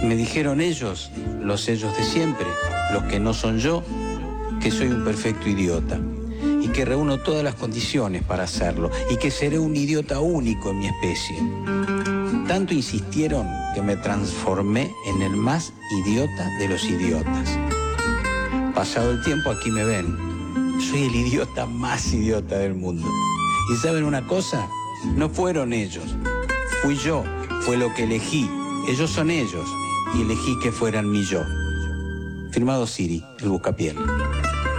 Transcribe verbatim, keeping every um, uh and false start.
Me dijeron ellos, los ellos de siempre, los que no son yo, que soy un perfecto idiota y que reúno todas las condiciones para hacerlo y que seré un idiota único en mi especie. Tanto insistieron que me transformé en el más idiota de los idiotas. Pasado el tiempo, aquí me ven. Soy el idiota más idiota del mundo. ¿Y saben una cosa? No fueron ellos. Fui yo. Fue lo que elegí. Ellos son ellos. Y elegí que fueran mi yo. Firmado Siri, el Buscapiel.